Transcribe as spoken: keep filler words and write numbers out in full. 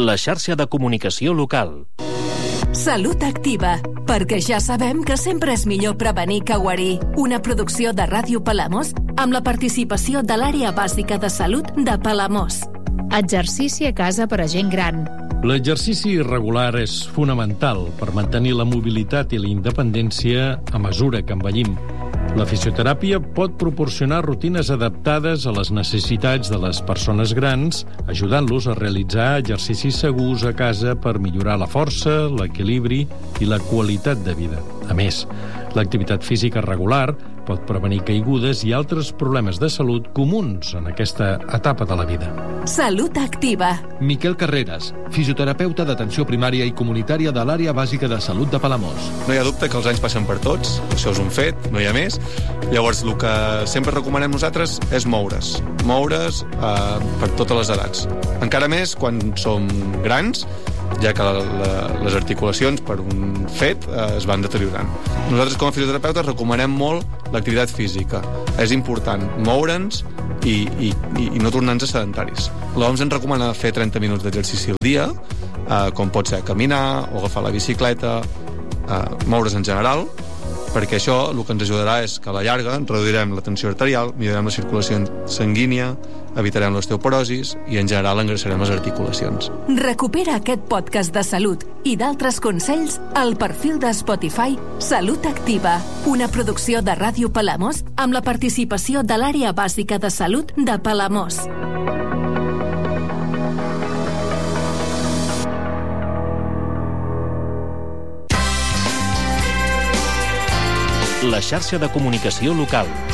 la xarxa de comunicació local. Salut Activa, perquè ja sabem que sempre és millor prevenir que guarir. Una producció de Ràdio Palamós amb la participació de l'Àrea Bàsica de Salut de Palamós. Exercici a casa per a gent gran. L'exercici regular és fonamental per mantenir la mobilitat i la independència a mesura que envellim. La fisioteràpia pot proporcionar rutines adaptades a les necessitats de les persones grans, ajudant-los a realitzar exercicis segurs a casa per millorar la força, l'equilibri i la qualitat de vida. A més, l'activitat física regular pot prevenir caigudes i altres problemes de salut comuns en aquesta etapa de la vida. Salut Activa. Miquel Carreras, fisioterapeuta d'atenció primària i comunitària de l'Àrea Bàsica de Salut de Palamós. No hi ha dubte que els anys passen per tots, això és un fet, no hi ha més. Llavors, el que sempre recomanem nosaltres és moure's. Moure's eh, per totes les edats. Encara més quan som grans, ja que la, la, les articulacions per un fet eh, es van deteriorant. Nosaltres com a fisioterapeutes recomanem molt l'activitat física. És important moure'ns i, i, i no tornar-nos sedentaris. L'O M S ens recomana fer trenta minuts d'exercici al dia, eh, com pot ser caminar o agafar la bicicleta, eh, moure's en general, perquè això el que ens ajudarà és que a la llarga reduirem la tensió arterial, millorarem la circulació sanguínia, evitarem l'osteoporosis i en general engreixarem les articulacions. Recupera aquest podcast de salut i d'altres consells al perfil de Spotify Salut Activa, una producció de Ràdio Palamós amb la participació de l'Àrea Bàsica de Salut de Palamós. La xarxa de comunicació local.